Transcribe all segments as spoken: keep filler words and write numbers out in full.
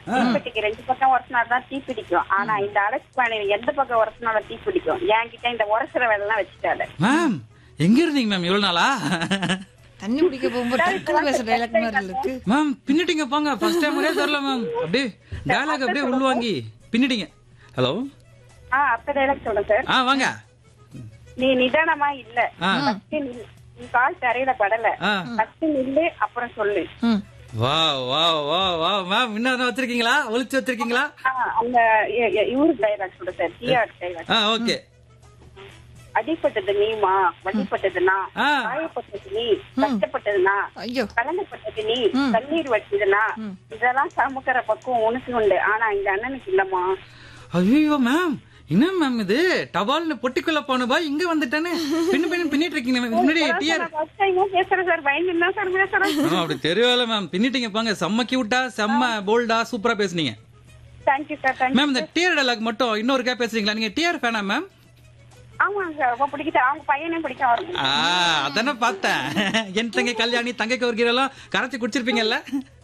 தீப்பெட்டிக்கு ரெண்டு பக்கம் உரசினாதான் தீ பிடிக்கும். ஆனா இந்த அலெக்ஸ் பாண்டி எந்த பக்கம் உரசினாலும் தீ பிடிக்கும். என்கிட்ட இந்த உரசுற வேலை எல்லாம் வச்சுட்டாரு. மேம் எங்க இருந்தீங்க மேம் இவ்வளவு நாளா? தண்ணி குடிக்க போகும்போது டக்குனு பேசுற டயலாக் மாதிரி இருக்கு. மேம் பின்னிட்டீங்க போங்க. ஃபர்ஸ்ட் டைம் ஒரே தெரியல மேம். அப்படியே டயலாக் அப்படியே உள்வாங்கி பின்னிட்டீங்க. ஹலோ ஆ அப்ப டயலாக் சொல்லுங்க சார். ஆ வாங்க. நீ நிதானமா இல்ல. ஃபர்ஸ்ட் நீ கால் தரையில படல. ஃபர்ஸ்ட் நில்லு அப்புறம் சொல்லு. வா வா வா வா மேம் இன்னும் வச்சிருக்கீங்களா? ஒளிச்சு வச்சிருக்கீங்களா? அந்த இவரு டயலாக் சொல்லுங்க சார். TR dialogue. ஆ ஓகே. அடிப்பட்டது நீமா, வடிப்பட்டது நான், காயப்பட்டது நீ, கஷ்டப்பட்டது நான், கலங்கப்பட்டது நீ, கண்ணீர் வச்சதுனா, இதெல்லாம் சமுக்கிற பக்கம் உனக்கு உண்டு. ஆனா இந்த அண்ணனுக்கு இல்லம்மா. ஐயோ மேம் என்ன மேம் இது டபால்னு பொட்டிக்குள்ள போன பாய் இங்க வந்துட்டானே பின்னு பின்னு பின்னிட்டு இருக்கீங்க. முன்னாடி டிஆர் பேசுறேன் சார். பயந்து சார் பேசுறேன். அப்படி தெரியல மேம். பின்னிட்டீங்க பாங்க. செம்ம கியூட்டா செம்ம போல்டா சூப்பரா பேசுனீங்க. Thank you sir. மேம் இந்த டிஆர் டயலாக் மட்டும் இன்னொருக்கா பேசுறீங்களா? நீங்க டிஆர் ஃபேனா மேம்? ஆமாங்க சார். ரொம்ப பிடிக்கும். அவங்க பையனையும் பிடிக்கும் அவருக்கு. அதானே பார்த்தேன். என் தங்கை கல்யாணி தங்கைக்கு ஒரு கீரெல்லாம் கரைச்சி குடிச்சிருப்பீங்கல்ல.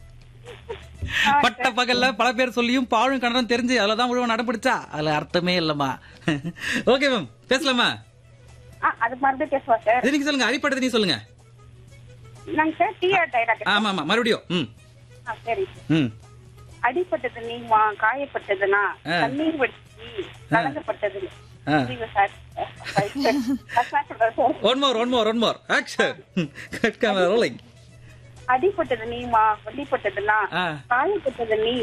பட்ட பகல்ல பல பேர் சொல்லியும் பாழும் கணரும் தெரிஞ்சு அதுலதான் உழவு நடப்பிடிச்சா அதுல அர்த்தமே இல்லம்மா. ஓகே மேம் பேசலாமா? அது மறுபடியும் பேசுவா சார். நீங்க சொல்லுங்க. அடிப்பட்டது நீ சொல்லுங்க. நாங்க சார் டிஆர் டயலாக். ஆமா ஆமா மறுபடியும். ம் சரி. ம் அடிப்பட்டது நீமா, காயப்பட்டது நான், கண்ணீர் வடிச்சு, கலங்கப்பட்டது. One more, one more, one more. Action. Cut camera rolling. அடிப்பட்டது Neema, வடிப்பட்டது நான், காயப்பட்டது நீ.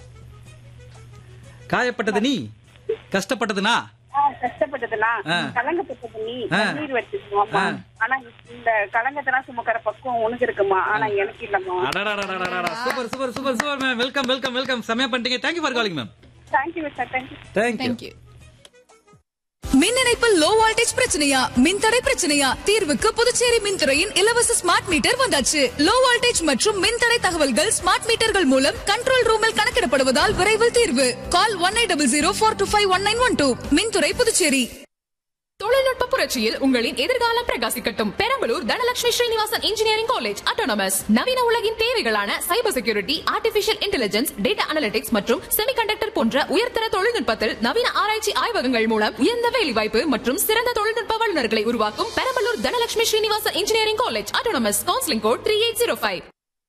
காயப்பட்டது நீ, கஷ்டப்பட்டது நான், கஷ்டப்பட்டது நான், கலங்கப்பட்டது நீ, கண்ணீர் வச்சுக்குமா. ஆனா இந்த கலங்கத்தெல்லாம் சுமக்கிற பக்கம் உனக்கு இருக்குமா. ஆனா எனக்கு இல்லம்மா. Super super super super ma'am. Welcome welcome welcome. செமையா பண்ணிட்டீங்க. Thank you for calling ma'am. Thank you sir. Thank you thank you. மின் இணைப்பில் லோ வோல்டேஜ் பிரச்சனையா, மின்தடை பிரச்சனையா? தீர்வுக்கு புதுச்சேரி மின்துறையின் இலவச ஸ்மார்ட் மீட்டர் வந்தாச்சு. லோ வோல்டேஜ் மற்றும் மின்தடை தகவல்கள் ஸ்மார்ட் மீட்டர்கள் மூலம் கண்ட்ரோல் ரூமில் கணக்கிடப்படுவதால் விரைவில் தீர்வு. கால் one eight double zero four two five one nine one two. மின்துறை புதுச்சேரி. தொழில்நுட்ப புரட்சியில் உங்களின் எதிர்காலம் பிரகாசிக்கட்டும். Perambalur Dhanalakshmi Srinivasan engineering college autonomous நவீன உலகின் தேவைகளான cyber security, artificial intelligence, data analytics மற்றும் செமிகண்டக்டர் போன்ற உயர்தர தொழில்நுட்பத்தில் நவீன ஆராய்ச்சி ஆய்வகங்கள் மூலம் உயர்ந்த வேலைவாய்ப்பு மற்றும் சிறந்த தொழில்நுட்ப வல்லுநர்களை உருவாக்கும் Perambalur Dhanalakshmi Srinivasan engineering college autonomous. Counselling code three eight zero five.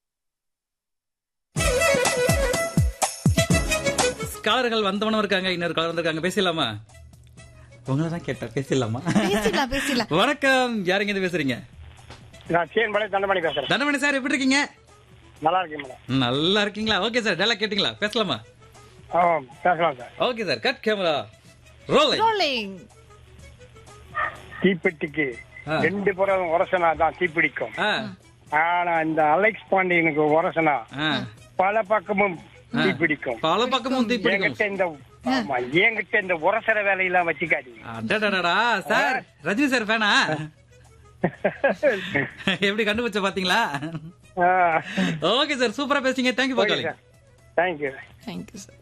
காலர்கள் வந்தவனும் இருக்காங்க. இன்னொரு காலர் வந்திருக்காங்க. பேசலாமா? உங்களதான் கேட்டா பேசலாமா? பேசலாம் பேசலாம். வணக்கம். யாருங்க இது பேசுறீங்க? நான் சேன்மலை தண்டமணி பேசுறேன். தண்டமணி சார் எப்படி இருக்கீங்க? நல்லா இருக்கேன் மேடம். நல்லா இருக்கீங்களா? Okay sir. டயலாக் கேட்டீங்களா? பேசலாமா? ஆ பேசலாம் sir. Okay sir. Cut camera rolling. Rolling. தீப்பெட்டிக்கு ரெண்டு புறம் உரசனா தான் தீ பிடிக்கும். ஆனா இந்த அலெக்ஸ் பாண்டியனுக்கு உரசனா பல பக்கமும் தீ பிடிக்கும். பல பக்கமும் தீ பிடிக்கும். இந்த என்கிட்ட இந்த உரசர வேலையெல்லாம் வச்சுக்காதீங்க. சார் ரஜினி சார் ஃபேனா? எப்படி கண்டுபிடிச்ச பாத்தீங்களா? Okay sir. சூப்பரா பேசுறீங்க. Thank you for calling. Thank you. Thank you sir.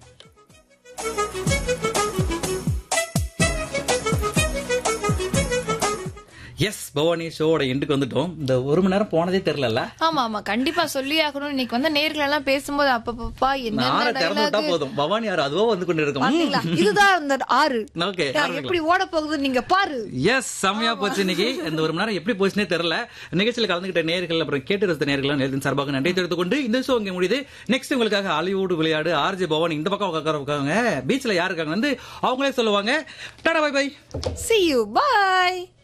S Bhavani ஷோட எண்டுக்கு வந்துட்டோம். இந்த ஒரு மணி நேரம் போனதே தெரியல. ஆமா ஆமா கண்டிப்பா சொல்லி ஆகணும். இன்னைக்கு வந்து நேர்கள் எல்லாம் பேசும்போது அப்பப்பா என்ன போதும் பவானி ஆறு அதுவோ வந்து கொண்டு இருக்கோம். இதுதான் அந்த ஆறு. ஓகே எப்படி ஓட போகுது நீங்க பாரு. எஸ் செமையா போச்சு இன்னைக்கு. இந்த ஒரு மணி நேரம் எப்படி போச்சுன்னே தெரியல. நிகழ்ச்சியில் கலந்துகிட்ட நேர்கள் அப்புறம் கேட்டு ரசித்த நேர்கள் நேரத்தின் சார்பாக நன்றி தெரிவித்துக் கொண்டு இந்த ஷோ இங்க முடியுது. நெக்ஸ்ட் உங்களுக்காக ஹாலிவுட் விளையாடு ஆர்ஜே பவானி இந்த பக்கம் உட்காருக்காங்க. பீச்ல யாரு இருக்காங்க வந்து அவங்களே சொல்லுவாங்க. Tata bye by. See you. Bye.